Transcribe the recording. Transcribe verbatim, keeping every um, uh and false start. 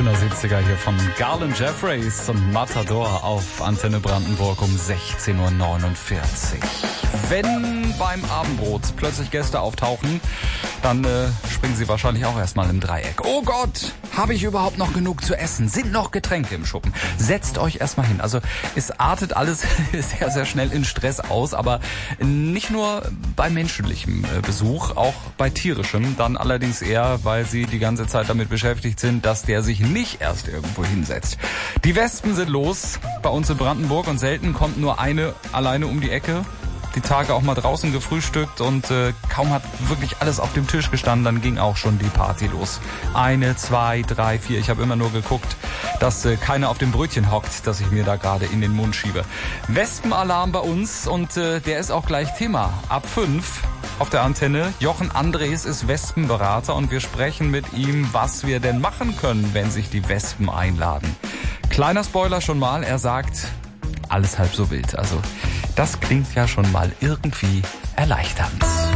siebziger hier von Garland Jeffreys und Matador auf Antenne Brandenburg um sechzehn Uhr neunundvierzig. Wenn beim Abendbrot plötzlich Gäste auftauchen, dann äh, springen sie wahrscheinlich auch erstmal im Dreieck. Oh Gott, habe ich überhaupt noch genug zu essen? Sind noch Getränke im Schuppen? Setzt euch erstmal hin. Also es artet alles sehr, sehr schnell in Stress aus, aber nicht nur bei menschlichem Besuch, auch bei tierischem. Dann allerdings eher, weil sie die ganze Zeit damit beschäftigt sind, dass der sich nicht erst irgendwo hinsetzt. Die Wespen sind los bei uns in Brandenburg und selten kommt nur eine alleine um die Ecke. Die Tage auch mal draußen gefrühstückt und äh, kaum hat wirklich alles auf dem Tisch gestanden, dann ging auch schon die Party los. Eine, zwei, drei, vier. Ich habe immer nur geguckt, dass äh, keiner auf dem Brötchen hockt, das ich mir da gerade in den Mund schiebe. Wespenalarm bei uns und äh, der ist auch gleich Thema. Ab fünf auf der Antenne. Jochen Andres ist Wespenberater und wir sprechen mit ihm, was wir denn machen können, wenn sich die Wespen einladen. Kleiner Spoiler schon mal, er sagt, alles halb so wild. Also das klingt ja schon mal irgendwie erleichternd.